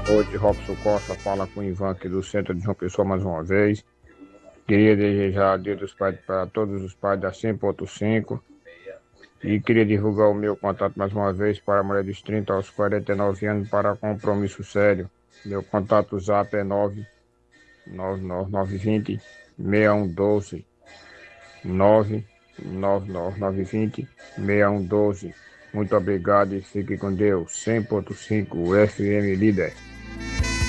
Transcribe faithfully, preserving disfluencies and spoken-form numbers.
Noite, Robson Costa fala com o Ivan aqui do centro de João Pessoa mais uma vez. Queria desejar Dia dos Pais para todos os pais da cem ponto cinco e queria divulgar o meu contato mais uma vez para a mulher dos trinta aos quarenta e nove anos para compromisso sério. Meu contato zap é nove nove nove nove dois zero seis um um doze nove nove nove nove dois zero seis um um doze. Muito obrigado e fique com Deus. cem ponto cinco F M Líder.